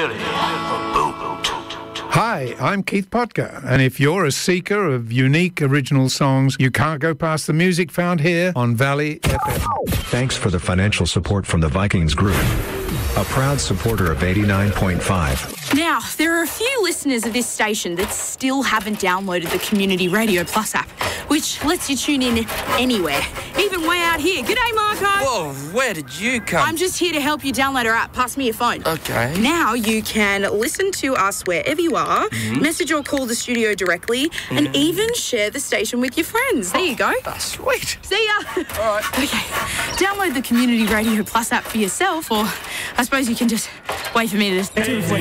Hi, I'm Keith Potker, and if you're a seeker of unique original songs, you can't go past the music found here on Valley FM. Thanks for the financial support from the Vikings Group, a proud supporter of 89.5. Now, there are a few listeners of this station that still haven't downloaded the Community Radio Plus app, which lets you tune in anywhere, even way out here. G'day, Marco. Whoa, where did you come? I'm just here to help you download our app. Pass me your phone. Okay. Now you can listen to us wherever you are, message or call the studio directly, and even share the station with your friends. There you go. Oh, sweet. See ya. All right. Okay, download the Community Radio Plus app for yourself, or I suppose you can just wait for me to do it for you.